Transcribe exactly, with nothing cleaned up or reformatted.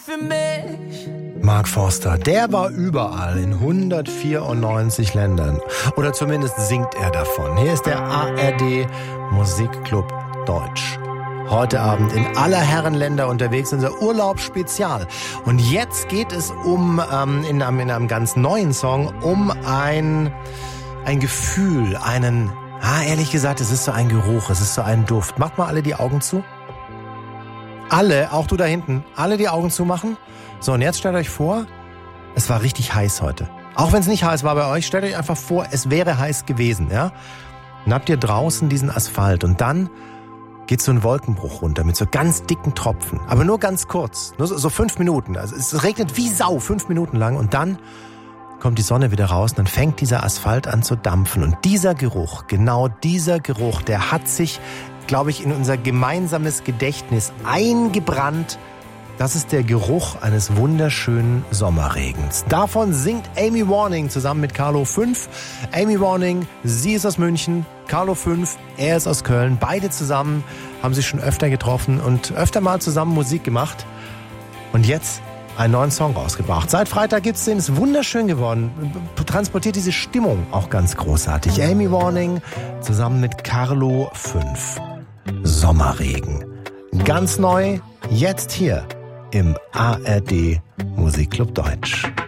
Für mich. Mark Forster, der war überall in hundertvierundneunzig Ländern. Oder zumindest singt er davon. Hier ist der A R D Musikclub Deutsch. Heute Abend in aller Herrenländer unterwegs, unser Urlaubsspezial. Und jetzt geht es um, ähm, in, einem, in einem ganz neuen Song, um ein, ein Gefühl, einen, ah, ehrlich gesagt, es ist so ein Geruch, es ist so ein Duft. Macht mal alle die Augen zu. Alle, auch du da hinten, alle die Augen zumachen. So, und jetzt stellt euch vor, es war richtig heiß heute. Auch wenn es nicht heiß war bei euch, stellt euch einfach vor, es wäre heiß gewesen, ja? Dann habt ihr draußen diesen Asphalt und dann geht so ein Wolkenbruch runter mit so ganz dicken Tropfen. Aber nur ganz kurz, nur so, so fünf Minuten. Also es regnet wie Sau, fünf Minuten lang und dann kommt die Sonne wieder raus und dann fängt dieser Asphalt an zu dampfen. Und dieser Geruch, genau dieser Geruch, der hat sich, glaube ich, in unser gemeinsames Gedächtnis eingebrannt. Das ist der Geruch eines wunderschönen Sommerregens. Davon singt Amy Warning zusammen mit Carlo fünf. Amy Warning, sie ist aus München, Carlo fünf, er ist aus Köln. Beide zusammen haben sich schon öfter getroffen und öfter mal zusammen Musik gemacht. Und jetzt einen neuen Song rausgebracht. Seit Freitag gibt's den, ist wunderschön geworden. Transportiert diese Stimmung auch ganz großartig. Amy Warning zusammen mit Carlo fünf. Sommerregen. Ganz neu, jetzt hier im A R D Musikclub Deutsch.